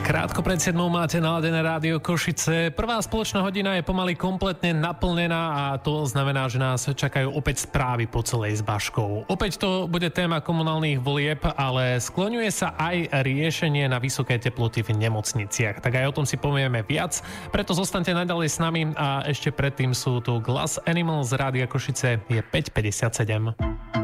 Krátko pred 7 máte naladené rádio Košice. Prvá spoločná hodina je pomaly kompletne naplnená a to znamená, že nás čakajú opäť správy po celej s Baškou. Opäť to bude téma komunálnych volieb, ale skloňuje sa aj riešenie na vysoké teploty v nemocniciach. Tak aj o tom si povieme viac, preto zostaňte naďalej s nami a ešte predtým sú tu Glass Animals z rádia Košice, je 5:57.